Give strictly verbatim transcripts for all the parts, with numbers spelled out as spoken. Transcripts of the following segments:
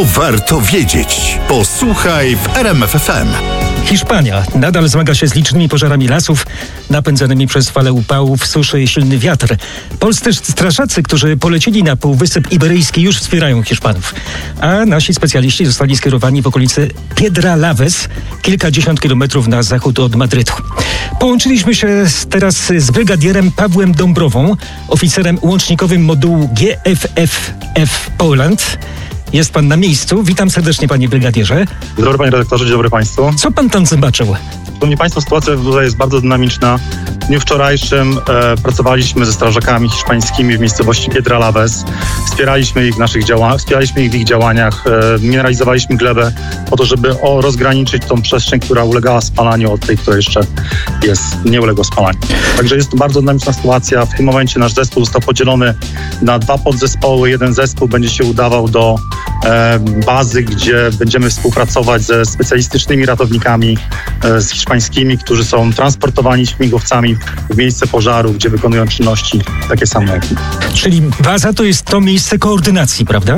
co warto wiedzieć. Posłuchaj w R M F F M. Hiszpania nadal zmaga się z licznymi pożarami lasów napędzanymi przez fale upałów, suszy i silny wiatr. Polscy strażacy, którzy polecili na Półwysep Iberyjski, już wspierają Hiszpanów. A nasi specjaliści zostali skierowani w okolicy Piedralaves, kilkadziesiąt kilometrów na zachód od Madrytu. Połączyliśmy się teraz z brygadierem Pawłem Dąbrową, oficerem łącznikowym modułu G F F F Poland. Jest pan na miejscu. Witam serdecznie, panie brygadierze. Dzień dobry, panie redaktorze, dzień dobry państwu. Co pan tam zobaczył? Szanowni państwo, sytuacja tutaj jest bardzo dynamiczna. W dniu wczorajszym e, pracowaliśmy ze strażakami hiszpańskimi w miejscowości Piedralaves. Wspieraliśmy ich w naszych działaniach, wspieraliśmy ich w ich działaniach, e, mineralizowaliśmy glebę po to, żeby o, rozgraniczyć tą przestrzeń, która ulegała spalaniu od tej, która jeszcze jest, nie uległa spalaniu. Także jest to bardzo dynamiczna sytuacja. W tym momencie nasz zespół został podzielony na dwa podzespoły. Jeden zespół będzie się udawał do e, bazy, gdzie będziemy współpracować ze specjalistycznymi ratownikami e, z hiszpańskimi, którzy są transportowani śmigłowcami w miejsce pożaru, gdzie wykonują czynności takie same jak my. Czyli baza to jest to miejsce koordynacji, prawda?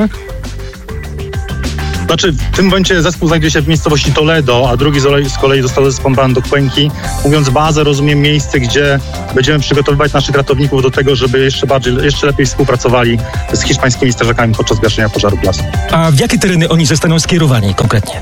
Znaczy, w tym momencie zespół znajduje się w miejscowości Toledo, a drugi z kolei został zespołowany do Cuenki. Mówiąc bazę, rozumiem miejsce, gdzie będziemy przygotowywać naszych ratowników do tego, żeby jeszcze bardziej, jeszcze lepiej współpracowali z hiszpańskimi strażakami podczas gaszenia pożarów lasu. A w jakie tereny oni zostaną skierowani konkretnie?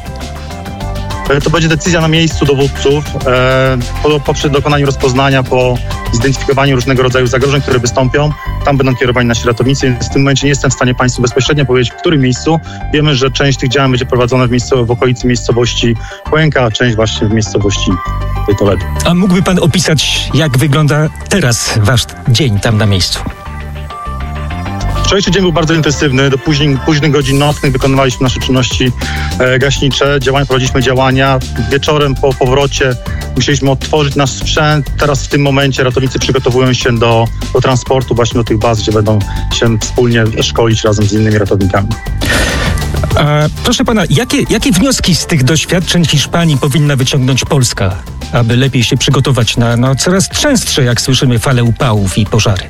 To będzie decyzja na miejscu dowódców e, po, poprzez dokonaniu rozpoznania, po zidentyfikowaniu różnego rodzaju zagrożeń, które wystąpią. Tam będą kierowani nasi ratownicy, więc w tym momencie nie jestem w stanie państwu bezpośrednio powiedzieć, w którym miejscu. Wiemy, że część tych działań będzie prowadzona w, miejscu, w okolicy miejscowości Cuenca, a część właśnie w miejscowości Toledo. A mógłby pan opisać, jak wygląda teraz wasz dzień tam na miejscu? Wczorajszy dzień był bardzo intensywny. Do późnych, późnych godzin nocnych wykonywaliśmy nasze czynności e, gaśnicze. Działania, prowadziliśmy działania. Wieczorem po powrocie musieliśmy odtworzyć nasz sprzęt. Teraz w tym momencie ratownicy przygotowują się do, do transportu właśnie do tych baz, gdzie będą się wspólnie szkolić razem z innymi ratownikami. A, proszę pana, jakie, jakie wnioski z tych doświadczeń Hiszpanii powinna wyciągnąć Polska, aby lepiej się przygotować na no, coraz częstsze, jak słyszymy, fale upałów i pożary?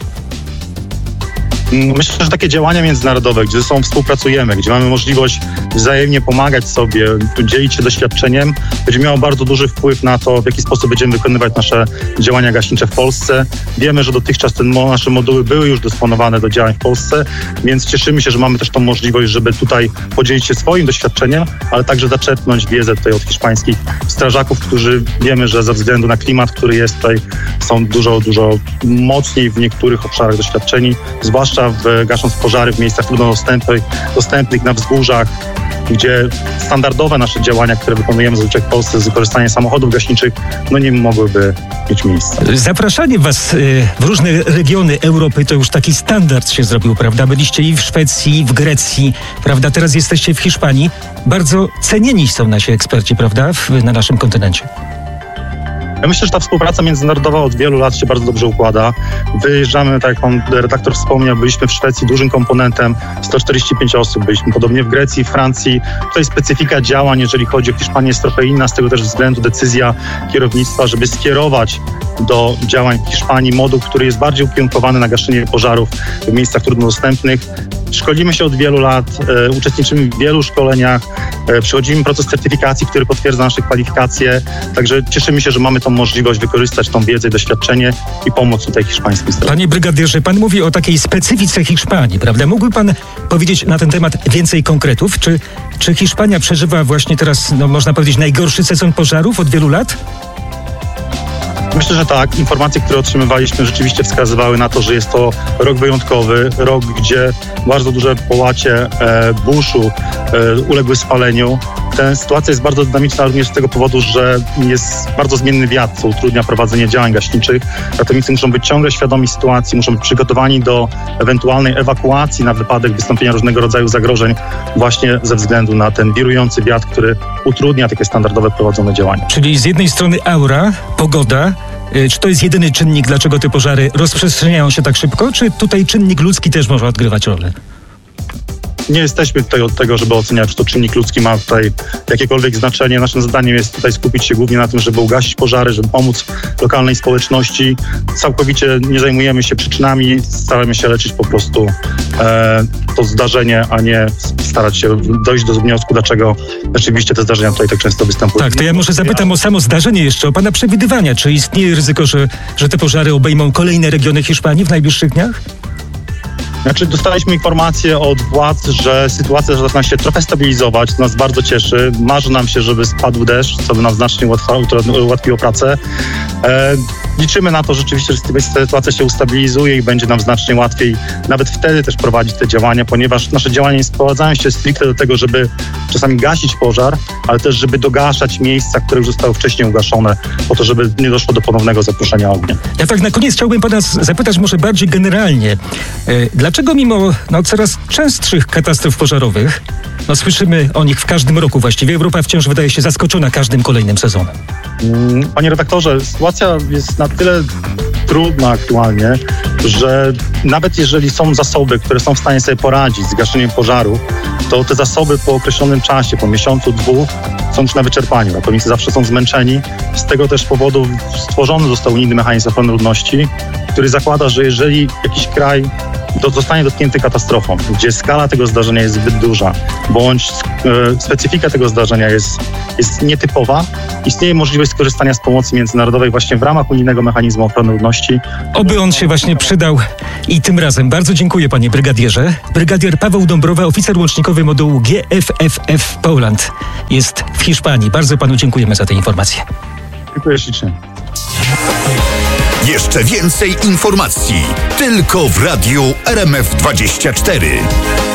Myślę, że takie działania międzynarodowe, gdzie ze sobą współpracujemy, gdzie mamy możliwość wzajemnie pomagać sobie, dzielić się doświadczeniem, będzie miało bardzo duży wpływ na to, w jaki sposób będziemy wykonywać nasze działania gaśnicze w Polsce. Wiemy, że dotychczas te nasze moduły były już dysponowane do działań w Polsce, więc cieszymy się, że mamy też tą możliwość, żeby tutaj podzielić się swoim doświadczeniem, ale także zaczerpnąć wiedzę tutaj od hiszpańskich strażaków, którzy wiemy, że ze względu na klimat, który jest tutaj, są dużo, dużo mocniej w niektórych obszarach doświadczeni, zwłaszcza w, gasząc pożary w miejscach trudno dostępnych, dostępnych na wzgórzach, gdzie standardowe nasze działania, które wykonujemy zazwyczaj w Polsce z wykorzystaniem samochodów gaśniczych, no nie mogłyby mieć miejsca. Zapraszanie was w różne regiony Europy to już taki standard się zrobił, prawda? Byliście i w Szwecji, i w Grecji, prawda? Teraz jesteście w Hiszpanii. Bardzo cenieni są nasi eksperci, prawda? W, na naszym kontynencie. Ja myślę, że ta współpraca międzynarodowa od wielu lat się bardzo dobrze układa. Wyjeżdżamy, tak jak pan redaktor wspomniał, byliśmy w Szwecji dużym komponentem, sto czterdzieści pięć osób, byliśmy podobnie w Grecji, Francji. Tutaj specyfika działań, jeżeli chodzi o Hiszpanię, jest trochę inna, z tego też względu decyzja kierownictwa, żeby skierować do działań w Hiszpanii moduł, który jest bardziej ukierunkowany na gaszenie pożarów w miejscach trudno dostępnych. Szkolimy się od wielu lat, e, uczestniczymy w wielu szkoleniach, e, przechodzimy proces certyfikacji, który potwierdza nasze kwalifikacje, także cieszymy się, że mamy tą możliwość wykorzystać tą wiedzę i doświadczenie i pomóc tutaj hiszpańskim stronie. Panie brygadierze, pan mówi o takiej specyfice Hiszpanii, prawda? Mógłby pan powiedzieć na ten temat więcej konkretów? Czy, czy Hiszpania przeżywa właśnie teraz, no można powiedzieć, najgorszy sezon pożarów od wielu lat? Myślę, że tak. Informacje, które otrzymywaliśmy, rzeczywiście wskazywały na to, że jest to rok wyjątkowy, rok, gdzie bardzo duże połacie e, buszu e, uległy spaleniu. Ta sytuacja jest bardzo dynamiczna również z tego powodu, że jest bardzo zmienny wiatr, co utrudnia prowadzenie działań gaśniczych. Ratownicy muszą być ciągle świadomi sytuacji, muszą być przygotowani do ewentualnej ewakuacji na wypadek wystąpienia różnego rodzaju zagrożeń właśnie ze względu na ten wirujący wiatr, który utrudnia takie standardowe prowadzone działania. Czyli z jednej strony aura, pogoda. Czy to jest jedyny czynnik, dlaczego te pożary rozprzestrzeniają się tak szybko, czy tutaj czynnik ludzki też może odgrywać rolę? nie jesteśmy tutaj od tego, żeby oceniać, czy to czynnik ludzki ma tutaj jakiekolwiek znaczenie. Naszym zadaniem jest tutaj skupić się głównie na tym, żeby ugasić pożary, żeby pomóc lokalnej społeczności. Całkowicie nie zajmujemy się przyczynami, staramy się leczyć po prostu e, to zdarzenie, a nie starać się dojść do wniosku, dlaczego rzeczywiście te zdarzenia tutaj tak często występują. Tak, to ja może zapytam o samo zdarzenie jeszcze, o pana przewidywania. Czy istnieje ryzyko, że, że te pożary obejmą kolejne regiony Hiszpanii w najbliższych dniach? Znaczy, dostaliśmy informację od władz, że sytuacja zaczyna się trochę stabilizować, to nas bardzo cieszy. Marzy nam się, żeby spadł deszcz, co by nam znacznie ułatwiło pracę. E, liczymy na to rzeczywiście, że sytuacja się ustabilizuje i będzie nam znacznie łatwiej nawet wtedy też prowadzić te działania, ponieważ nasze działania nie sprowadzają się stricte do tego, żeby czasami gasić pożar, ale też żeby dogaszać miejsca, które już zostały wcześniej ugaszone, po to, żeby nie doszło do ponownego zaproszenia ognia. Ja tak na koniec chciałbym pana zapytać może bardziej generalnie. E, Dlaczego mimo no, coraz częstszych katastrof pożarowych, no, słyszymy o nich w każdym roku właściwie, Europa wciąż wydaje się zaskoczona każdym kolejnym sezonem? Panie redaktorze, sytuacja jest na tyle trudna aktualnie, że nawet jeżeli są zasoby, które są w stanie sobie poradzić z gaszeniem pożaru, to te zasoby po określonym czasie, po miesiącu, dwóch, są już na wyczerpaniu. Ratownicy zawsze są zmęczeni. Z tego też powodu stworzony został unijny mechanizm ochrony ludności, który zakłada, że jeżeli jakiś kraj to zostanie dotknięty katastrofą, gdzie skala tego zdarzenia jest zbyt duża, bądź e, specyfika tego zdarzenia jest, jest nietypowa, istnieje możliwość skorzystania z pomocy międzynarodowej właśnie w ramach unijnego mechanizmu ochrony ludności. Oby on się właśnie przydał i tym razem. Bardzo dziękuję, panie brygadierze. Brygadier Paweł Dąbrowa, oficer łącznikowy modułu G F F F Poland, jest w Hiszpanii. Bardzo panu dziękujemy za te informacje. Dziękuję ślicznie. Jeszcze więcej informacji tylko w Radiu R M F dwadzieścia cztery.